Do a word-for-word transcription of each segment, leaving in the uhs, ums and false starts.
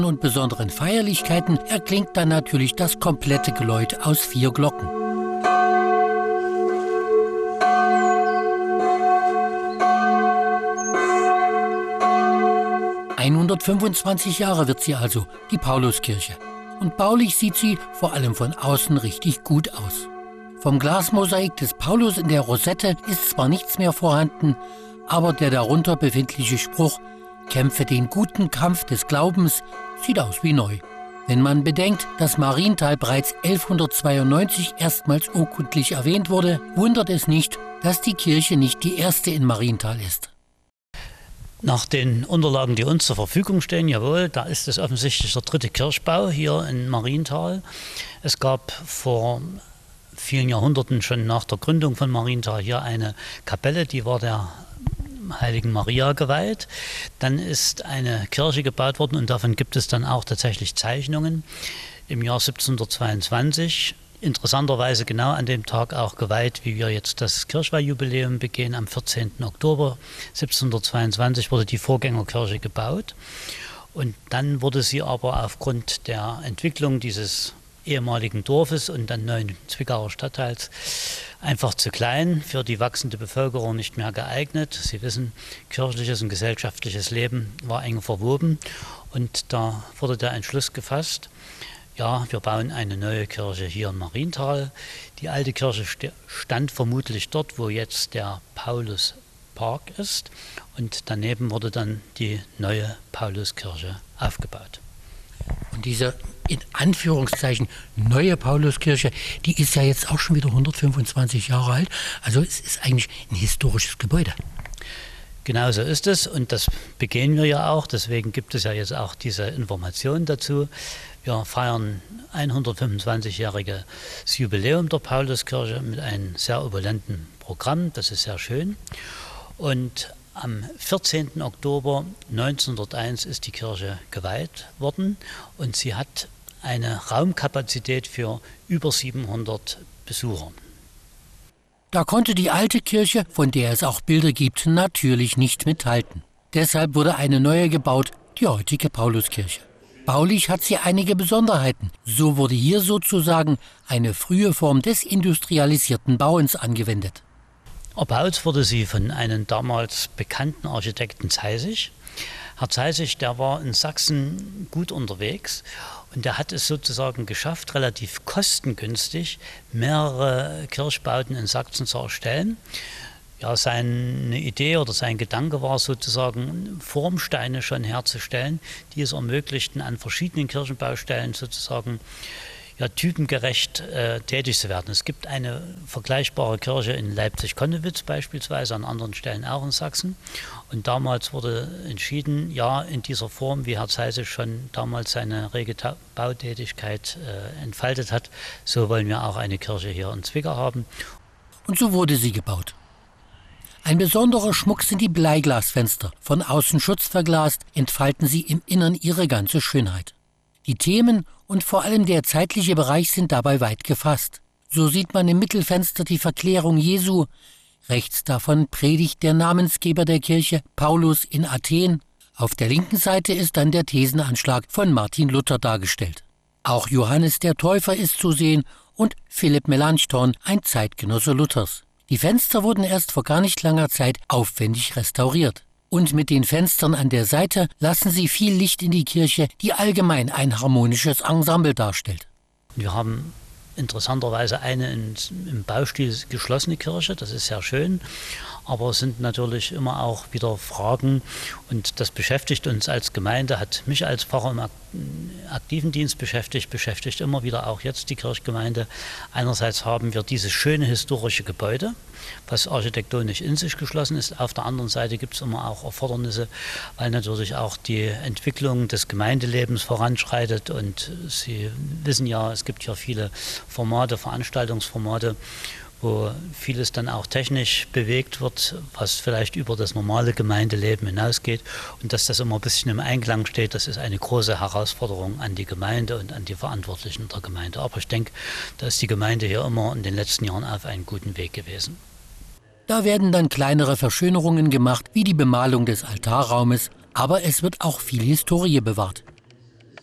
und besonderen Feierlichkeiten erklingt dann natürlich das komplette Geläut aus vier Glocken. hundertfünfundzwanzig Jahre wird sie also, die Pauluskirche. Und baulich sieht sie vor allem von außen richtig gut aus. Vom Glasmosaik des Paulus in der Rosette ist zwar nichts mehr vorhanden, aber der darunter befindliche Spruch »Kämpfe den guten Kampf des Glaubens« sieht aus wie neu. Wenn man bedenkt, dass Marienthal bereits elfhundertzweiundneunzig erstmals urkundlich erwähnt wurde, wundert es nicht, dass die Kirche nicht die erste in Marienthal ist. Nach den Unterlagen, die uns zur Verfügung stehen, jawohl, da ist es offensichtlich der dritte Kirchbau hier in Marienthal. Es gab vor vielen Jahrhunderten, schon nach der Gründung von Marienthal, hier eine Kapelle, die war der Heiligen Maria geweiht. Dann ist eine Kirche gebaut worden und davon gibt es dann auch tatsächlich Zeichnungen im Jahr siebzehnhundertzweiundzwanzig. Interessanterweise genau an dem Tag auch geweiht, wie wir jetzt das Kirchweihjubiläum begehen. Am vierzehnten Oktober siebzehnhundertzweiundzwanzig wurde die Vorgängerkirche gebaut. Und dann wurde sie aber aufgrund der Entwicklung dieses ehemaligen Dorfes und dann neuen Zwickauer Stadtteils einfach zu klein, für die wachsende Bevölkerung nicht mehr geeignet. Sie wissen, kirchliches und gesellschaftliches Leben war eng verwoben und da wurde der Entschluss gefasst, ja, wir bauen eine neue Kirche hier in Marienthal. Die alte Kirche stand vermutlich dort, wo jetzt der Pauluspark ist. Und daneben wurde dann die neue Pauluskirche aufgebaut. Und diese in Anführungszeichen neue Pauluskirche, die ist ja jetzt auch schon wieder hundertfünfundzwanzig Jahre alt. Also es ist eigentlich ein historisches Gebäude. Genau so ist es und das begehen wir ja auch. Deswegen gibt es ja jetzt auch diese Information dazu. Wir feiern hundertfünfundzwanzigjähriges Jubiläum der Pauluskirche mit einem sehr opulenten Programm. Das ist sehr schön. Und am vierzehnten Oktober neunzehnhunderteins ist die Kirche geweiht worden und sie hat eine Raumkapazität für über siebenhundert Besucher. Da konnte die alte Kirche, von der es auch Bilder gibt, natürlich nicht mithalten. Deshalb wurde eine neue gebaut, die heutige Pauluskirche. Baulich hat sie einige Besonderheiten. So wurde hier sozusagen eine frühe Form des industrialisierten Bauens angewendet. Erbaut wurde sie von einem damals bekannten Architekten Zeisig. Herr Zeisig, der war in Sachsen gut unterwegs und der hat es sozusagen geschafft, relativ kostengünstig mehrere Kirchbauten in Sachsen zu erstellen. Ja, seine Idee oder sein Gedanke war sozusagen, Formsteine schon herzustellen, die es ermöglichten, an verschiedenen Kirchenbaustellen sozusagen ja, typengerecht äh, tätig zu werden. Es gibt eine vergleichbare Kirche in Leipzig-Konnewitz beispielsweise, an anderen Stellen auch in Sachsen. Und damals wurde entschieden, ja, in dieser Form, wie Herr Zeisig schon damals seine rege Bautätigkeit äh, entfaltet hat, so wollen wir auch eine Kirche hier in Zwickau haben. Und so wurde sie gebaut. Ein besonderer Schmuck sind die Bleiglasfenster. Von außen schutzverglast entfalten sie im Innern ihre ganze Schönheit. Die Themen und vor allem der zeitliche Bereich sind dabei weit gefasst. So sieht man im Mittelfenster die Verklärung Jesu. Rechts davon predigt der Namensgeber der Kirche, Paulus in Athen. Auf der linken Seite ist dann der Thesenanschlag von Martin Luther dargestellt. Auch Johannes der Täufer ist zu sehen und Philipp Melanchthon, ein Zeitgenosse Luthers. Die Fenster wurden erst vor gar nicht langer Zeit aufwendig restauriert. Und mit den Fenstern an der Seite lassen sie viel Licht in die Kirche, die allgemein ein harmonisches Ensemble darstellt. Wir haben interessanterweise eine in, im Baustil geschlossene Kirche, das ist sehr schön. Aber es sind natürlich immer auch wieder Fragen und das beschäftigt uns als Gemeinde, hat mich als Pfarrer im aktiven Dienst beschäftigt, beschäftigt immer wieder auch jetzt die Kirchgemeinde. Einerseits haben wir dieses schöne historische Gebäude, was architektonisch in sich geschlossen ist. Auf der anderen Seite gibt es immer auch Erfordernisse, weil natürlich auch die Entwicklung des Gemeindelebens voranschreitet. Und Sie wissen ja, es gibt hier viele Formate, Veranstaltungsformate, wo vieles dann auch technisch bewegt wird, was vielleicht über das normale Gemeindeleben hinausgeht. Und dass das immer ein bisschen im Einklang steht, das ist eine große Herausforderung an die Gemeinde und an die Verantwortlichen der Gemeinde. Aber ich denke, da ist die Gemeinde hier immer in den letzten Jahren auf einem guten Weg gewesen. Da werden dann kleinere Verschönerungen gemacht, wie die Bemalung des Altarraumes, aber es wird auch viel Historie bewahrt.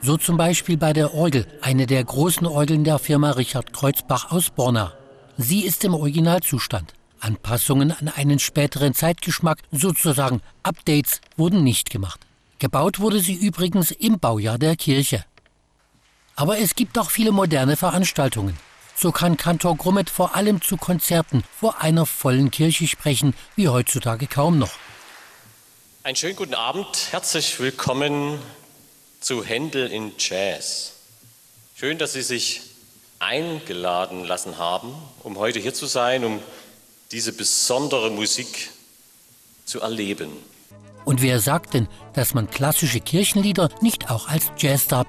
So zum Beispiel bei der Orgel, eine der großen Orgeln der Firma Richard Kreuzbach aus Borna. Sie ist im Originalzustand. Anpassungen an einen späteren Zeitgeschmack, sozusagen Updates, wurden nicht gemacht. Gebaut wurde sie übrigens im Baujahr der Kirche. Aber es gibt auch viele moderne Veranstaltungen. So kann Kantor Grummet vor allem zu Konzerten vor einer vollen Kirche sprechen, wie heutzutage kaum noch. Einen schönen guten Abend, herzlich willkommen zu Händel in Jazz. Schön, dass Sie sich eingeladen lassen haben, um heute hier zu sein, um diese besondere Musik zu erleben. Und wer sagt denn, dass man klassische Kirchenlieder nicht auch als Jazz darbieten